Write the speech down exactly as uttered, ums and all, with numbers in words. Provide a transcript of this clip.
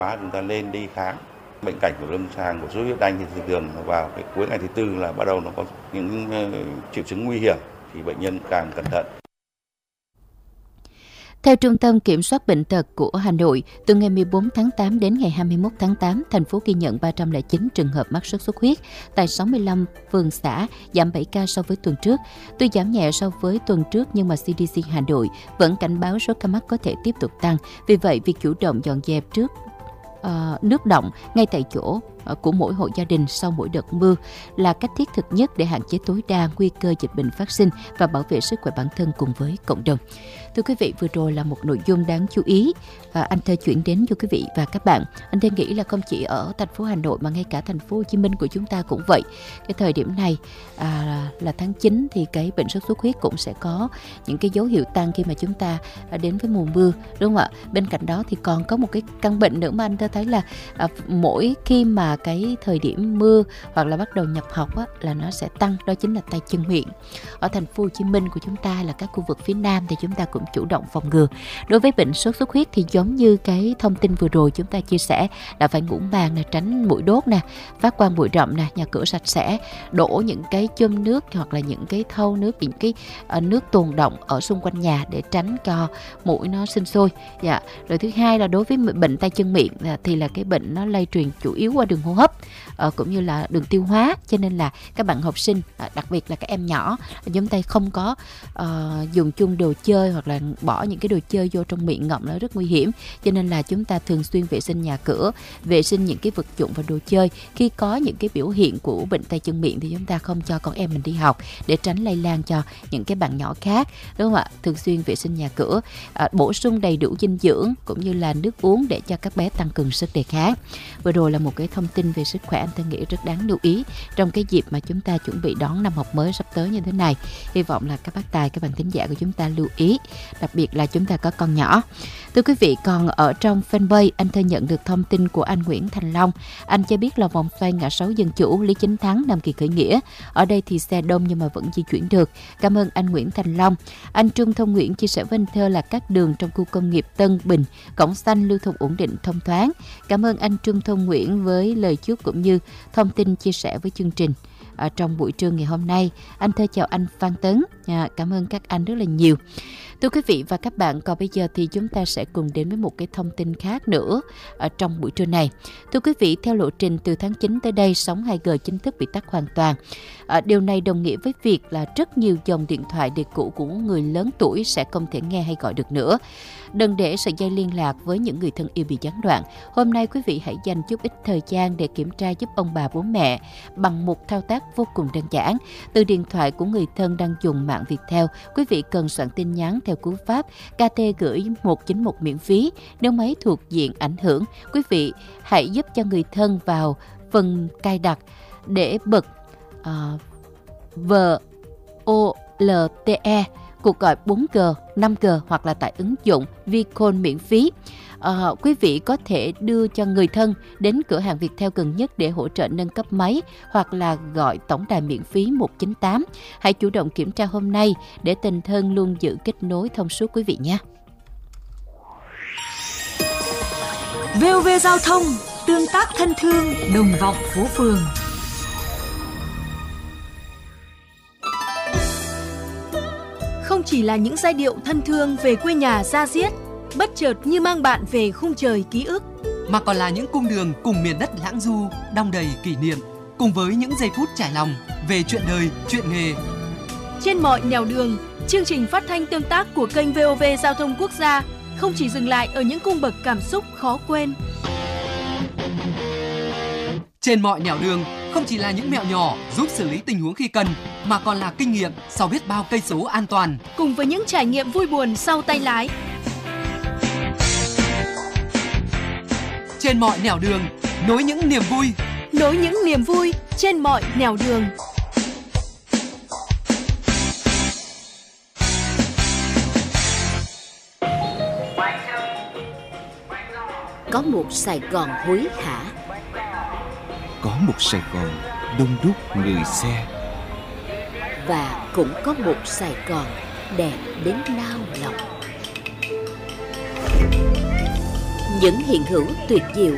Chúng ta lên đi khám. Bệnh cảnh của lâm sàng của sốt huyết đanh thì thường vào cái cuối ngày thứ tư là bắt đầu nó có những triệu chứng nguy hiểm thì bệnh nhân càng cẩn thận. Theo Trung tâm Kiểm soát Bệnh tật của Hà Nội, từ ngày mười bốn tháng tám đến ngày hai mươi mốt tháng tám, thành phố ghi nhận ba trăm lẻ chín trường hợp mắc sốt xuất huyết tại sáu mươi lăm phường xã, giảm bảy ca so với tuần trước. Tuy giảm nhẹ so với tuần trước nhưng mà xê đê xê Hà Nội vẫn cảnh báo số ca mắc có thể tiếp tục tăng. Vì vậy, việc chủ động dọn dẹp trước uh, nước đọng ngay tại chỗ của mỗi hộ gia đình sau mỗi đợt mưa là cách thiết thực nhất để hạn chế tối đa nguy cơ dịch bệnh phát sinh và bảo vệ sức khỏe bản thân cùng với cộng đồng. Thưa quý vị, vừa rồi là một nội dung đáng chú ý và anh Thơ chuyển đến cho quý vị và các bạn. Anh Thơ nghĩ là không chỉ ở thành phố Hà Nội mà ngay cả thành phố Hồ Chí Minh của chúng ta cũng vậy. Cái thời điểm này à, là tháng chín thì cái bệnh sốt xuất huyết cũng sẽ có những cái dấu hiệu tăng khi mà chúng ta đến với mùa mưa, đúng không ạ? Bên cạnh đó thì còn có một cái căn bệnh nữa mà anh Thơ thấy là à, mỗi khi mà cái thời điểm mưa hoặc là bắt đầu nhập học á, là nó sẽ tăng, đó chính là tay chân miệng. Ở thành phố Hồ Chí Minh của chúng ta là các khu vực phía Nam thì chúng ta cũng chủ động phòng ngừa. Đối với bệnh sốt xuất huyết thì giống như cái thông tin vừa rồi chúng ta chia sẻ là phải ngủ màn nè, tránh mũi đốt nè, phát quang bụi rậm nè, nhà cửa sạch sẽ, đổ những cái chum nước hoặc là những cái thau nước, những cái uh, nước tồn đọng ở xung quanh nhà để tránh cho mũi nó sinh sôi. Dạ. Rồi thứ hai là đối với bệnh tay chân miệng thì là cái bệnh nó lây truyền chủ yếu qua đường hô hấp uh, cũng như là đường tiêu hóa, cho nên là các bạn học sinh, uh, đặc biệt là các em nhỏ, chúng ta không có uh, dùng chung đồ chơi hoặc là bỏ những cái đồ chơi vô trong miệng ngậm, nó rất nguy hiểm. Cho nên là chúng ta thường xuyên vệ sinh nhà cửa, vệ sinh những cái vật dụng và đồ chơi. Khi có những cái biểu hiện của bệnh tay chân miệng thì chúng ta không cho con em mình đi học để tránh lây lan cho những cái bạn nhỏ khác, đúng không ạ? Thường xuyên vệ sinh nhà cửa, à, bổ sung đầy đủ dinh dưỡng cũng như là nước uống để cho các bé tăng cường sức đề kháng. Vừa rồi là một cái thông tin về sức khỏe anh tôi nghĩ rất đáng lưu ý trong cái dịp mà chúng ta chuẩn bị đón năm học mới sắp tới như thế này. Hy vọng là các bác tài, các bạn thính giả của chúng ta lưu ý, đặc biệt là chúng ta có con nhỏ. Thưa quý vị, còn ở trong fanpage, anh Thơ nhận được thông tin của anh Nguyễn Thành Long. Anh cho biết là vòng xoay ngã sáu Dân Chủ, Lý Chính Thắng, Nam Kỳ khởi nghĩa. Ở đây thì xe đông nhưng mà vẫn di chuyển được. Cảm ơn anh Nguyễn Thành Long. Anh Trương Thông Nguyễn chia sẻ với anh Thơ là các đường trong khu công nghiệp Tân Bình, Cổng Xanh lưu thông ổn định, thông thoáng. Cảm ơn anh Trương Thông Nguyễn với lời chúc cũng như thông tin chia sẻ với chương trình ở trong buổi trưa ngày hôm nay. Anh Thơ chào anh Phan Tấn. À, cảm ơn các anh rất là nhiều. Thưa quý vị và các bạn, còn bây giờ thì chúng ta sẽ cùng đến với một cái thông tin khác nữa ở trong buổi trưa này. Thưa quý vị, theo lộ trình từ tháng chín tới đây, sóng hai G chính thức bị tắt hoàn toàn. À, điều này đồng nghĩa với việc là rất nhiều dòng điện thoại đề cũ của người lớn tuổi sẽ không thể nghe hay gọi được nữa. Đừng để sợi dây liên lạc với những người thân yêu bị gián đoạn. Hôm nay quý vị hãy dành chút ít thời gian để kiểm tra giúp ông bà bố mẹ bằng một thao tác vô cùng đơn giản. Từ điện thoại của người thân đang dùng mạng Viettel, quý vị cần soạn tin nhắn theo cú pháp ca tê gửi một chín một miễn phí. Nếu máy thuộc diện ảnh hưởng, quý vị hãy giúp cho người thân vào phần cài đặt để bật uh, vê o lờ tê e, cuộc gọi bốn G, năm G hoặc là tại ứng dụng Vicall miễn phí. À, quý vị có thể đưa cho người thân đến cửa hàng Viettel gần nhất để hỗ trợ nâng cấp máy hoặc là gọi tổng đài miễn phí một chín tám. Hãy chủ động kiểm tra hôm nay để tình thân luôn giữ kết nối thông suốt quý vị nhé. vê o vê Giao thông, tương tác thân thương, đồng vọng phố phường. Không chỉ là những giai điệu thân thương về quê nhà da diết, bất chợt như mang bạn về khung trời ký ức, mà còn là những cung đường cùng miền đất lãng du, đong đầy kỷ niệm, cùng với những giây phút trải lòng về chuyện đời, chuyện nghề. Trên mọi nẻo đường, chương trình phát thanh tương tác của kênh vê o vê Giao thông Quốc gia không chỉ dừng lại ở những cung bậc cảm xúc khó quên. Trên mọi nẻo đường không chỉ là những mẹo nhỏ giúp xử lý tình huống khi cần, mà còn là kinh nghiệm sau biết bao cây số an toàn, cùng với những trải nghiệm vui buồn sau tay lái. Trên mọi nẻo đường, nối những niềm vui, nối những niềm vui trên mọi nẻo đường. Có một Sài Gòn hối hả, có một Sài Gòn đông đúc người xe, và cũng có một Sài Gòn đẹp đến nao lòng. Những hiện hữu tuyệt diệu